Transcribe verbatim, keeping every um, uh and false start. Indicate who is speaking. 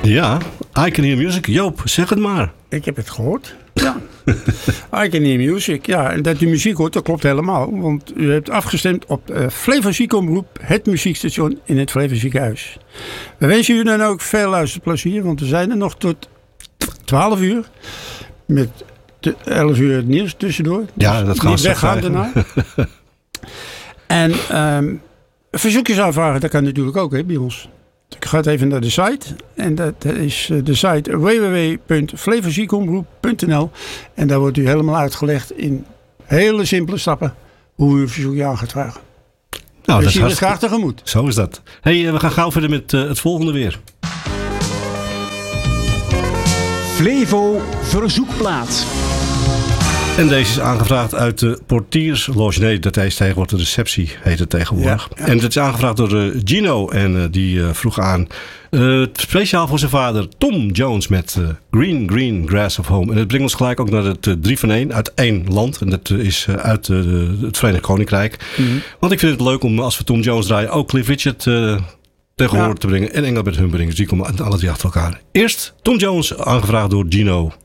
Speaker 1: Ja, I Can Hear Music. Joop, zeg het maar.
Speaker 2: Ik heb het gehoord. Ja. I Can Hear Music. Ja, en dat u muziek hoort, dat klopt helemaal. Want u hebt afgestemd op uh, Flevo Ziekenomroep, het muziekstation in het Flevo Ziekenhuis. We wensen u dan ook veel luisterplezier, want we zijn er nog tot twaalf uur. Met de elf uur het nieuws tussendoor.
Speaker 1: Ja, dat gaan we
Speaker 2: weggaan daarna. En um, verzoekjes aanvragen, dat kan natuurlijk ook hè, bij ons. Je gaat even naar de site. En dat is de site w w w punt flevo ziekenomroep punt n l. En daar wordt u helemaal uitgelegd in hele simpele stappen hoe u een verzoekje aan gaat vragen. Nou, we zien het graag tegemoet.
Speaker 1: Zo is dat. Hey, we gaan gauw verder met uh, het volgende weer.
Speaker 3: Flevo Verzoekplaat.
Speaker 1: En deze is aangevraagd uit de portiersloge. Nee, dat is tegenwoordig de receptie, heet het tegenwoordig. Ja, ja. En het is aangevraagd door uh, Gino. En uh, die uh, vroeg aan, uh, speciaal voor zijn vader Tom Jones met uh, Green Green Grass of Home. En dat brengt ons gelijk ook naar het uh, drie van één uit één land. En dat uh, is uh, uit uh, het Verenigd Koninkrijk. Mm-hmm. Want ik vind het leuk om, als we Tom Jones draaien, ook Cliff Richard uh, tegenwoordig ja. te brengen. En Engelbert Humperdinck. Dus die komen alle drie achter elkaar. Eerst Tom Jones, aangevraagd door Gino.